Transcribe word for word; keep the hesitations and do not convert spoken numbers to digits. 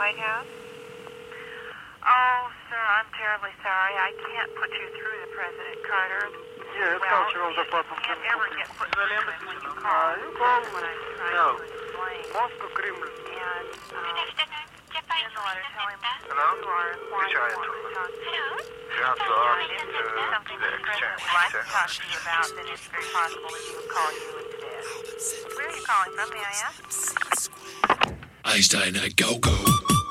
White House? Oh, sir, I'm terribly sorry. I can't put you through to President Carter. Yes, well, cultural you department. can't ever get put through to him when you call. Uh, you call? What I'm trying No. to explain. Moscow, Kremlin. And, um, in the letter, tell him Hello? you are why Which you eye want to told talk to you. Grab the And if uh, there's something the the President exchange. would like to talk to you about, then it's very possible that he would call you instead. Where are you calling from, may I ask? Einstein, go, go.